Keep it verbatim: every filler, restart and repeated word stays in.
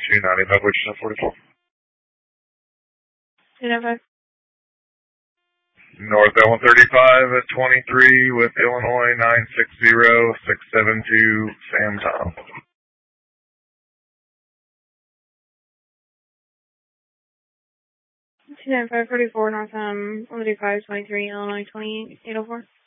two ninety-five, Wichita forty-four. two ninety-five. North L one thirty-five at twenty-three with Illinois nine six zero six seven two, Sam Tom. two ninety-five, forty-four, North um, one thirty-five, twenty-three, Illinois twenty-eight, eight oh four.